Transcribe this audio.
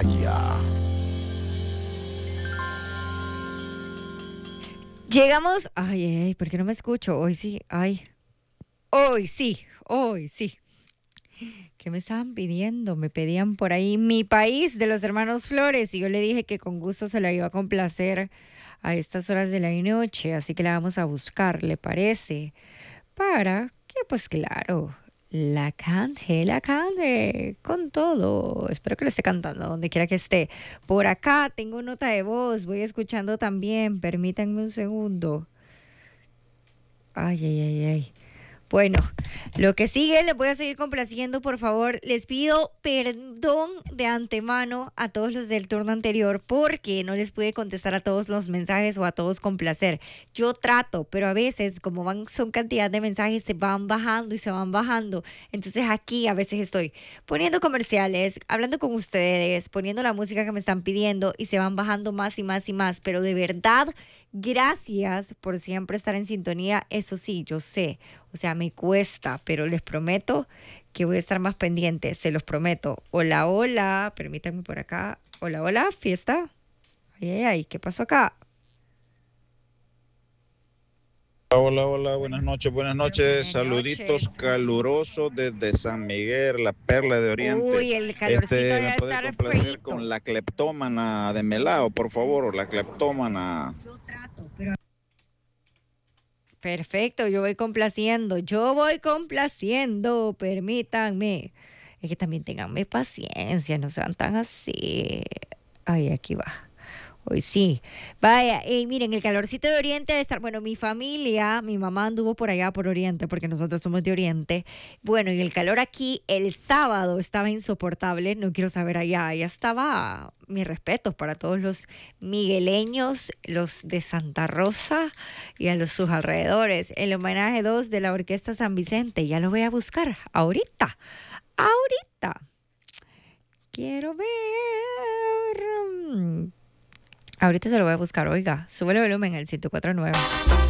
Maya. Llegamos. Ay, ay, ay, ¿por qué no me escucho? Hoy sí, ay. Hoy sí, hoy sí. ¿Qué me estaban pidiendo? Me pedían por ahí Mi País de los Hermanos Flores y yo le dije que con gusto se la iba a complacer a estas horas de la noche, así que la vamos a buscar, ¿le parece? Para que, pues claro, la cante con todo. Espero que le esté cantando donde quiera que esté. Por acá tengo nota de voz, voy escuchando también, permítanme un segundo. Ay, ay, ay, ay. Bueno, lo que sigue les voy a seguir complaciendo, por favor. Les pido perdón de antemano a todos los del turno anterior porque no les pude contestar a todos los mensajes o a todos con placer. Yo trato, pero a veces, como son cantidad de mensajes, se van bajando y se van bajando. Entonces aquí a veces estoy poniendo comerciales, hablando con ustedes, poniendo la música que me están pidiendo y se van bajando más y más y más. Pero de verdad, gracias por siempre estar en sintonía. Eso sí, yo sé. O sea, me cuesta, pero les prometo que voy a estar más pendiente, se los prometo. Hola, hola, permítanme por acá. Hola, hola, fiesta. Ay, ay, ay, ¿qué pasó acá? Hola, hola, buenas noches, Buenas saluditos noches. calurosos desde San Miguel, la perla de Oriente. Uy, el calorcito ¿Me debe puede estar complacer feíto. con la cleptómana de Melao, por favor? La cleptómana. Yo trato, pero... Perfecto, yo voy complaciendo, permítanme. Es que también tenganme paciencia, no sean tan así. Ay, aquí va. Hoy sí. Vaya, miren, el calorcito de Oriente de estar, bueno, mi familia, mi mamá anduvo por allá por Oriente, porque nosotros somos de Oriente. Bueno, y el calor aquí el sábado estaba insoportable, no quiero saber allá estaba, mis respetos para todos los migueleños, los de Santa Rosa y a sus alrededores. El homenaje 2 de la Orquesta San Vicente, ya lo voy a buscar, ahorita. Quiero ver. Ahorita se lo voy a buscar, oiga, sube el volumen al 1049.